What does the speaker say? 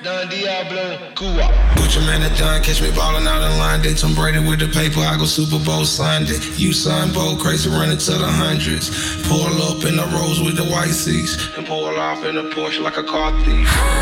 Don Diablo, Cuba. Put your man at Don, catch me ballin' out in line. They Tom Brady with the paper, I go Super Bowl Sunday. You son Bo, crazy running to the hundreds. Pull up in the Rolls with the white seats, and pull off in the Porsche like a car thief.